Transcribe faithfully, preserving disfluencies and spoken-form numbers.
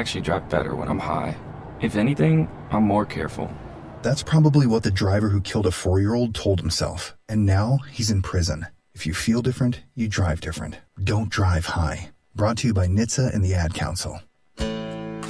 actually drive better when I'm high. If anything, I'm more careful. That's probably what the driver who killed a four-year-old told himself, and now he's in prison. If you feel different, you drive different. Don't drive high. Brought to you by N H T S A and the Ad Council.